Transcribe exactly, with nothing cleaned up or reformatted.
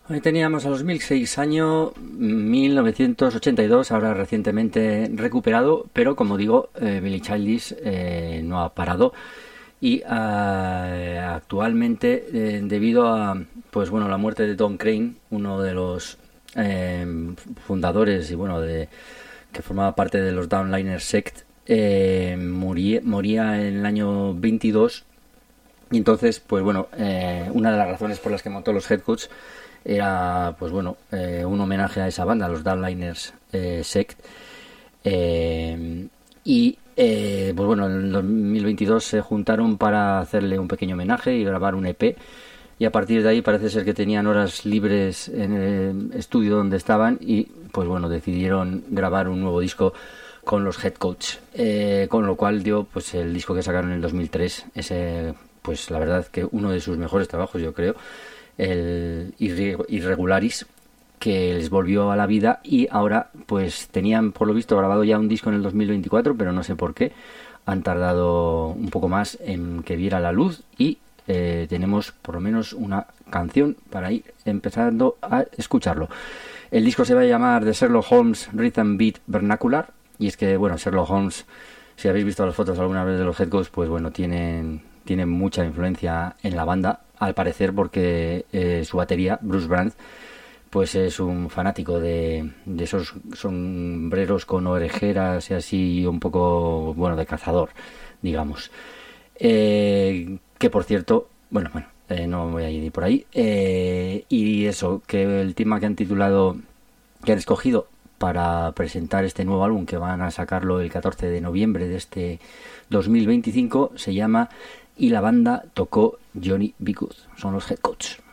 Ahí teníamos a los Milk seis, año mil novecientos ochenta y dos, ahora recientemente recuperado, pero como digo, eh, Billie Childish eh, no ha parado y eh, actualmente, eh, debido a pues bueno la muerte de Don Crane, uno de los eh, fundadores y bueno de que formaba parte de los Downliners Sect, eh, moría, moría en el año veintidós. Y entonces, pues bueno, eh, una de las razones por las que montó los Headcoats era, pues bueno, eh, un homenaje a esa banda, a los Downliners eh, Sect. Eh, y, eh, pues bueno, en el dos mil veintidós se juntaron para hacerle un pequeño homenaje y grabar un E P. Y a partir de ahí parece ser que tenían horas libres en el estudio donde estaban y, pues bueno, decidieron grabar un nuevo disco con los Headcoats. Eh, con lo cual dio, pues el disco que sacaron en el dos mil tres, ese... pues la verdad que uno de sus mejores trabajos, yo creo, el Irregularis, que les volvió a la vida. Y ahora pues tenían por lo visto grabado ya un disco en el dos mil veinticuatro, pero no sé por qué han tardado un poco más en que viera la luz. Y eh, tenemos por lo menos una canción para ir empezando a escucharlo. El disco se va a llamar The Sherlock Holmes Rhythm Beat Vernacular. Y es que, bueno, Sherlock Holmes, si habéis visto las fotos alguna vez de los Headcoats, pues bueno, tienen... tiene mucha influencia en la banda, al parecer, porque eh, su batería, Bruce Brand, pues es un fanático de, de esos sombreros con orejeras y así, un poco, bueno, de cazador, digamos. Eh, que por cierto, bueno, bueno, eh, no voy a ir por ahí. Eh, y eso, que el tema que han titulado, que han escogido para presentar este nuevo álbum, que van a sacarlo el catorce de noviembre de este dos mil veinticinco, se llama Y la banda tocó Johnny B. Good. Son los Headcoats.